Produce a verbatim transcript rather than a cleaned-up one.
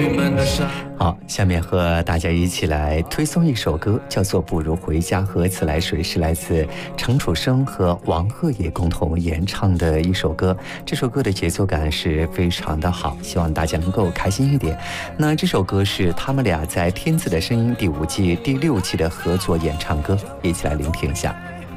好，下面和大家一起来推送一首歌，叫做《不如回家喝自来水》，是来自程楚生和王鹤野共同演唱的一首歌。这首歌的节奏感是非常的好，希望大家能够开心一点。那这首歌是他们俩在《天赐的声音》第五季第六期的合作演唱歌，一起来聆听一下。